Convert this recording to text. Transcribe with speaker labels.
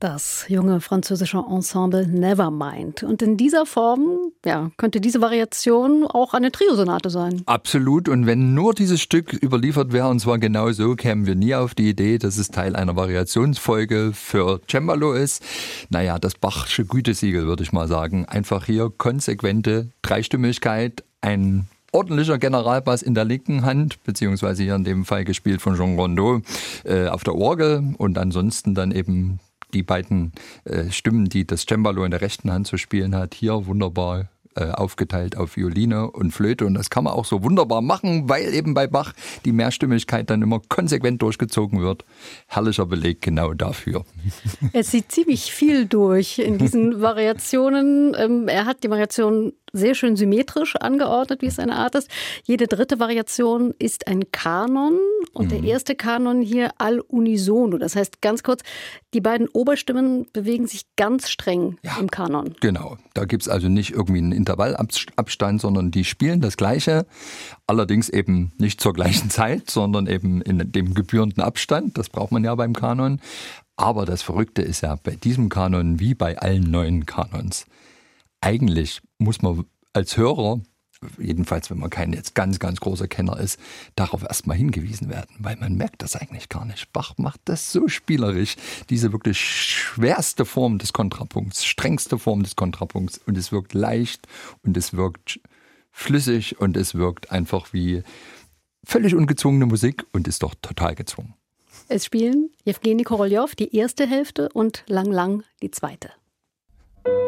Speaker 1: Das junge französische Ensemble Nevermind. Und in dieser Form, könnte diese Variation auch eine Triosonate sein.
Speaker 2: Absolut. Und wenn nur dieses Stück überliefert wäre, und zwar genau so, kämen wir nie auf die Idee, dass es Teil einer Variationsfolge für Cembalo ist. Naja, das Bachsche Gütesiegel, würde ich mal sagen. Einfach hier konsequente Dreistimmigkeit, ein ordentlicher Generalbass in der linken Hand, beziehungsweise hier in dem Fall gespielt von Jean Rondeau auf der Orgel und ansonsten dann eben die beiden Stimmen, die das Cembalo in der rechten Hand zu spielen hat, hier wunderbar aufgeteilt auf Violine und Flöte. Und das kann man auch so wunderbar machen, weil eben bei Bach die Mehrstimmigkeit dann immer konsequent durchgezogen wird. Herrlicher Beleg genau dafür.
Speaker 1: Es zieht ziemlich viel durch in diesen Variationen. Er hat die Variationen sehr schön symmetrisch angeordnet, wie es eine Art ist. Jede dritte Variation ist ein Kanon und der erste Kanon hier all unisono. Das heißt ganz kurz, die beiden Oberstimmen bewegen sich ganz streng im Kanon.
Speaker 2: Genau, da gibt es also nicht irgendwie einen Intervallabstand, sondern die spielen das Gleiche, allerdings eben nicht zur gleichen Zeit, sondern eben in dem gebührenden Abstand. Das braucht man ja beim Kanon. Aber das Verrückte ist ja bei diesem Kanon wie bei allen neuen Kanons. Eigentlich muss man als Hörer, jedenfalls wenn man kein jetzt ganz, ganz großer Kenner ist, darauf erstmal hingewiesen werden, weil man merkt das eigentlich gar nicht. Bach macht das so spielerisch, diese wirklich schwerste Form des Kontrapunkts, strengste Form des Kontrapunkts, und es wirkt leicht und es wirkt flüssig und es wirkt einfach wie völlig ungezwungene Musik und ist doch total gezwungen.
Speaker 1: Es spielen Jewgeni Koroljow die erste Hälfte und Lang Lang die zweite.